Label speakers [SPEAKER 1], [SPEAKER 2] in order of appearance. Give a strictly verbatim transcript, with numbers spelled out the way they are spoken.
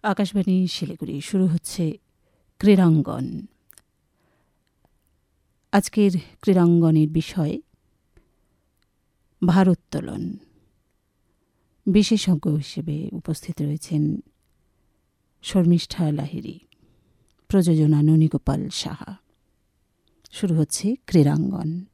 [SPEAKER 1] আকাশবাণী শিলিগুড়ি। শুরু হচ্ছে ক্রীড়াঙ্গন। আজকের ক্রীড়াঙ্গনের বিষয় ভারোত্তোলন। বিশেষজ্ঞ হিসেবে উপস্থিত রয়েছেন শর্মিষ্ঠা লাহিড়ী, প্রযোজনা ননীগোপাল সাহা। শুরু হচ্ছে ক্রীড়াঙ্গন।